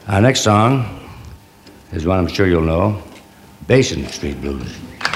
Our next song is one I'm sure you'll know, Basin Street Blues.